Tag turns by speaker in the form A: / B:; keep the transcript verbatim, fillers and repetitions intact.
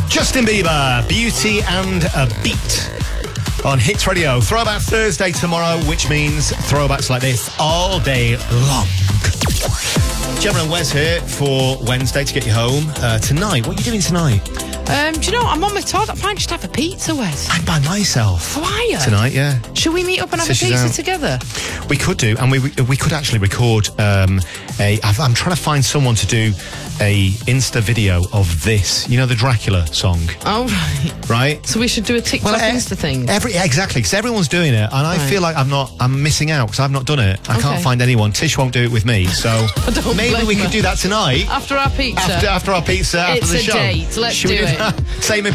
A: Justin Bieber, Beauty and a Beat on Hits Radio. Throwback Thursday tomorrow, which means throwbacks like this all day long. Gemma and Wes here for Wednesday to get you home. Uh, tonight, what are you doing tonight?
B: Um, do you know, I'm on my toilet. I might just have a pizza, Wes.
A: I'm by myself.
B: How are you?
A: Tonight, yeah.
B: Should we meet up and have
A: So
B: a pizza
A: out.
B: together?
A: We could do, and we we could actually record um, a... I've, I'm trying to find someone to do a Insta video of this. You know the Dracula song?
B: Oh, right.
A: Right?
B: So we should do a TikTok
A: Well, e-
B: Insta thing.
A: Every, exactly, because everyone's doing it, and I
B: Right.
A: feel like I'm not... I'm missing out, because I've not done it. I
B: Okay.
A: can't find anyone. Tish won't do it with me, so
B: Don't
A: maybe
B: blame
A: we
B: her.
A: could do that tonight.
B: After our pizza.
A: After, after our pizza, after
B: It's
A: the
B: a
A: show.
B: date. Let's
A: Should
B: do
A: we
B: it.
A: that? Same in